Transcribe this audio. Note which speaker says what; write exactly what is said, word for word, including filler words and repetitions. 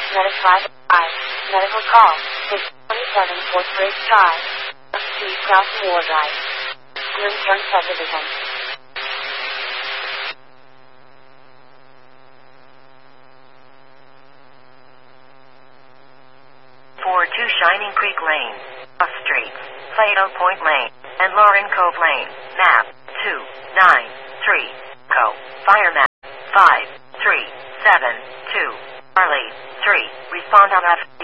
Speaker 1: Medical five. Medical call. six twenty-seven fourth Grade Drive. Street Crossing War Drive. Grimturn Subdivision.
Speaker 2: four two Shining Creek Lane, Bus Street, Plato Point Lane, and Lauren Cove Lane. Map two nine three. Co. Fire map five three seven two. Charlie three. Respond on F.